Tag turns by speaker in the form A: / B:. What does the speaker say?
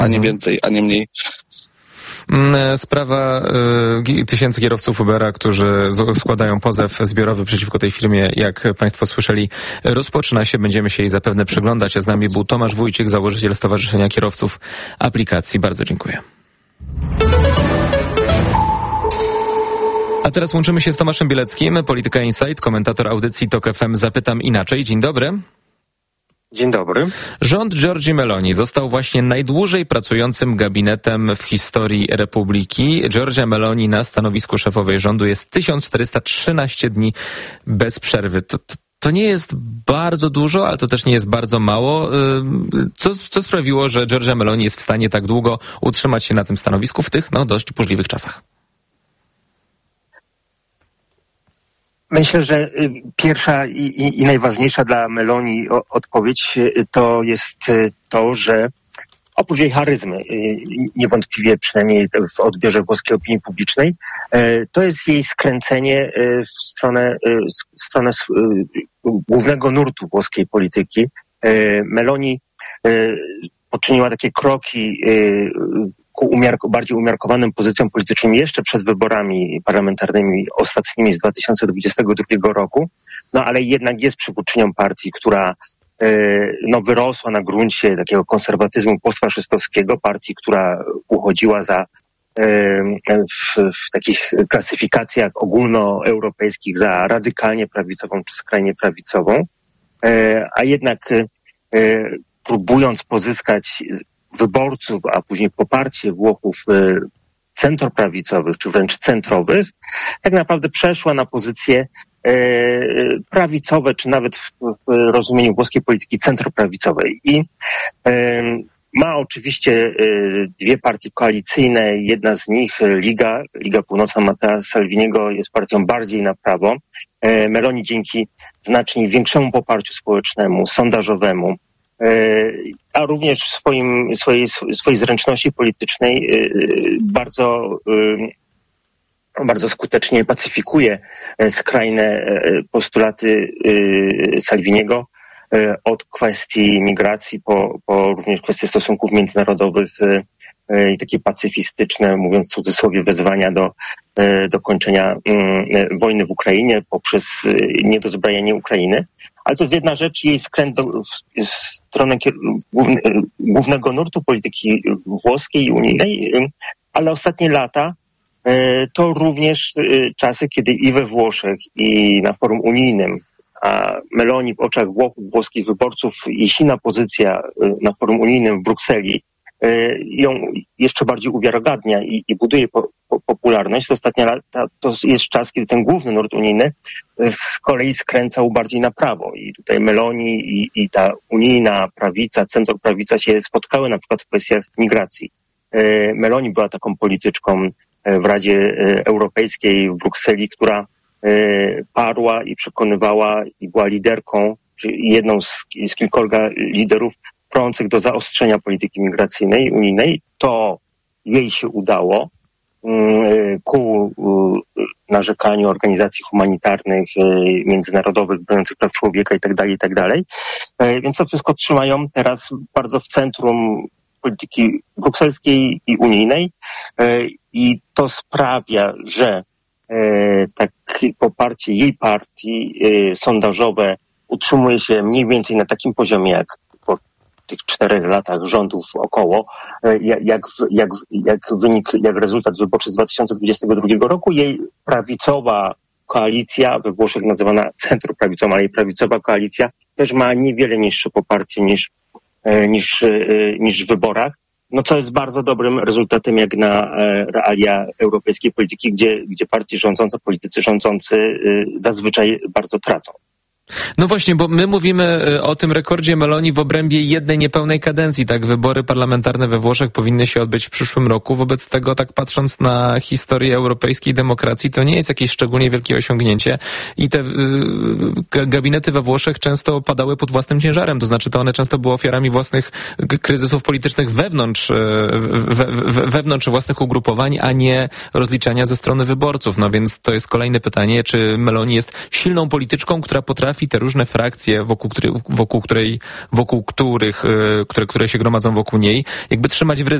A: Ani więcej, ani mniej.
B: Sprawa tysięcy kierowców Ubera, którzy składają pozew zbiorowy przeciwko tej firmie, jak Państwo słyszeli, rozpoczyna się. Będziemy się jej zapewne przyglądać, a z nami był Tomasz Wójcik, założyciel Stowarzyszenia Kierowców Aplikacji. Bardzo dziękuję. A teraz łączymy się z Tomaszem Bieleckim, Polityka Insight, komentator audycji TOK FM Zapytam Inaczej. Dzień dobry.
C: Dzień dobry.
B: Rząd Giorgi Meloni został właśnie najdłużej pracującym gabinetem w historii Republiki. Giorgia Meloni na stanowisku szefowej rządu jest 1413 dni bez przerwy. To nie jest bardzo dużo, ale to też nie jest bardzo mało. Co sprawiło, że Giorgia Meloni jest w stanie tak długo utrzymać się na tym stanowisku w tych dość burzliwych czasach?
C: Myślę, że pierwsza i najważniejsza dla Meloni odpowiedź to jest to, że oprócz jej charyzmy, niewątpliwie przynajmniej w odbiorze włoskiej opinii publicznej, to jest jej skręcenie w stronę głównego nurtu włoskiej polityki. Meloni poczyniła takie kroki ku bardziej umiarkowanym pozycjom politycznym jeszcze przed wyborami parlamentarnymi ostatnimi z 2022 roku, ale jednak jest przywódczynią partii, która wyrosła na gruncie takiego konserwatyzmu postfaszystowskiego, partii, która uchodziła za w takich klasyfikacjach ogólnoeuropejskich za radykalnie prawicową czy skrajnie prawicową, a jednak próbując pozyskać wyborców, a później poparcie Włochów centroprawicowych, czy wręcz centrowych, tak naprawdę przeszła na pozycje prawicowe, czy nawet w rozumieniu włoskiej polityki centroprawicowej. I ma oczywiście dwie partie koalicyjne. Jedna z nich, Liga Północna Mattea Salviniego, jest partią bardziej na prawo. Meloni dzięki znacznie większemu poparciu społecznemu, sondażowemu, a również w swojej zręczności politycznej bardzo skutecznie pacyfikuje skrajne postulaty Salviniego, od kwestii migracji po również kwestie stosunków międzynarodowych i takie pacyfistyczne, mówiąc w cudzysłowie, wezwania do kończenia wojny w Ukrainie poprzez niedozbrajanie Ukrainy. Ale to jest jedna rzecz, jej skręt w stronę głównego nurtu polityki włoskiej i unijnej, ale ostatnie lata to również czasy, kiedy i we Włoszech, i na forum unijnym, a Meloni w oczach włoskich wyborców jej silna pozycja na forum unijnym w Brukseli ją jeszcze bardziej uwiarygadnia i buduje popularność. To ostatnie lata to jest czas, kiedy ten główny nurt unijny z kolei skręcał bardziej na prawo. I tutaj Meloni i ta unijna prawica, centroprawica się spotkały na przykład w kwestiach migracji. Meloni była taką polityczką w Radzie Europejskiej w Brukseli, która parła i przekonywała i była liderką, czy jedną z kilkorga liderów prących do zaostrzenia polityki migracyjnej unijnej. To jej się udało ku narzekaniu organizacji humanitarnych, międzynarodowych, broniących praw człowieka itd. Więc to wszystko trzymają teraz bardzo w centrum polityki brukselskiej i unijnej i to sprawia, że takie poparcie jej partii sondażowe utrzymuje się mniej więcej na takim poziomie jak po tych 4 latach rządów około, jak rezultat wyborczy z 2022 roku. Jej prawicowa koalicja, we Włoszech nazywana centroprawicą, ale jej prawicowa koalicja też ma niewiele niższe poparcie niż w wyborach. Co jest bardzo dobrym rezultatem jak na realia europejskiej polityki, gdzie partie rządzące, politycy rządzący zazwyczaj bardzo tracą.
B: No właśnie, bo my mówimy o tym rekordzie Meloni w obrębie jednej niepełnej kadencji. Tak, wybory parlamentarne we Włoszech powinny się odbyć w przyszłym roku. Wobec tego, tak patrząc na historię europejskiej demokracji, to nie jest jakieś szczególnie wielkie osiągnięcie i te gabinety we Włoszech często padały pod własnym ciężarem. To znaczy, to one często były ofiarami własnych kryzysów politycznych wewnątrz własnych ugrupowań, a nie rozliczania ze strony wyborców. No więc to jest kolejne pytanie, czy Meloni jest silną polityczką, która potrafi potrafi te różne frakcje, które się gromadzą wokół niej, jakby trzymać w